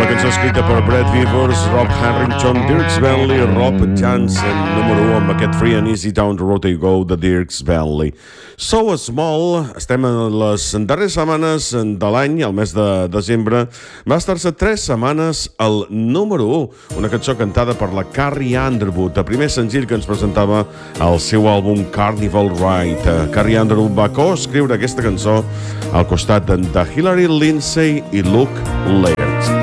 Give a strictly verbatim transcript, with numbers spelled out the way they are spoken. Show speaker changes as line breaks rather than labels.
cançó escrita per Brad Weavers, Rob Harrington, Dierks Bentley, Rob Jansen, número u amb aquest Free and Easy Down the Road You Go de Dierks Bentley. So Small, estem en les darreres setmanes de l'any, al mes de desembre, va estar-se tres setmanes al número u, una cançó cantada per la Carrie Underwood, el primer senzill que ens presentava al seu àlbum Carnival Ride. Carrie Underwood va coescriure aquesta cançó al costat de Hillary Lindsey i Luke Lane.